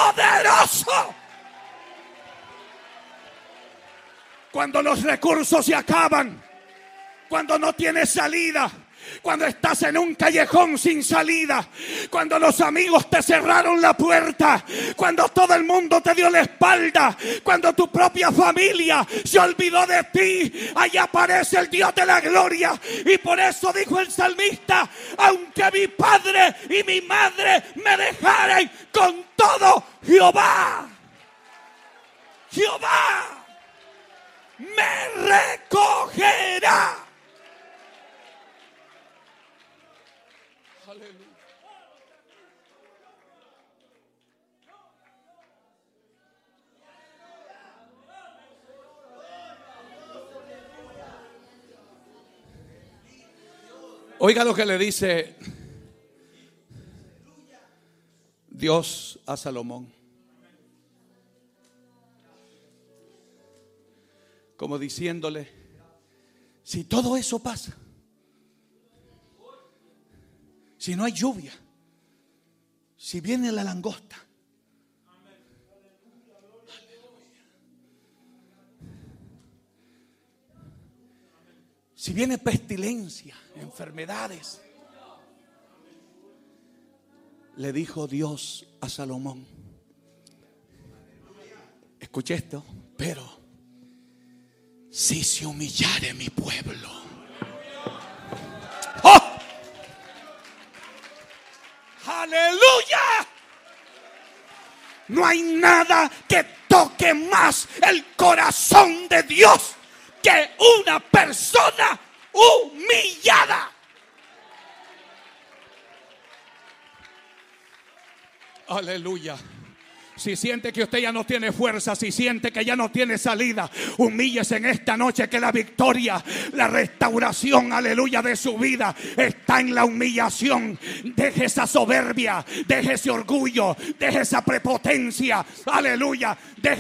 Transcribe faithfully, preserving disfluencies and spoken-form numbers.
poderoso. Cuando los recursos se acaban, cuando no tienes salida, cuando estás en un callejón sin salida, cuando los amigos te cerraron la puerta, cuando todo el mundo te dio la espalda, cuando tu propia familia se olvidó de ti, allí aparece el Dios de la gloria. Y por eso dijo el salmista: aunque mi padre y mi madre me dejaren, con todo Jehová, Jehová me recogerá. Aleluya. Oiga lo que le dice Dios a Salomón. Como diciéndole: si todo eso pasa, si no hay lluvia, si viene la langosta, si viene pestilencia, enfermedades, le dijo Dios a Salomón: escuche esto, pero si se humillare mi pueblo. ¡Oh! ¡Aleluya! No hay nada que toque más el corazón de Dios que una persona humillada. Aleluya. Si siente que usted ya no tiene fuerza, si siente que ya no tiene salida, humíllese en esta noche, que la victoria, la restauración, aleluya, de su vida está en la humillación. Deje esa soberbia, deje ese orgullo, deje esa prepotencia, aleluya, deje